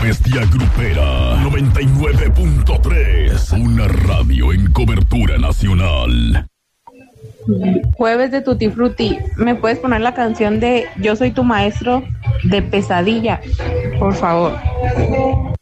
Bestia Grupera 99.3. Una radio en cobertura nacional. Jueves de Tutti Frutti. ¿Me puedes poner la canción de Yo soy tu maestro de Pesadilla, por favor?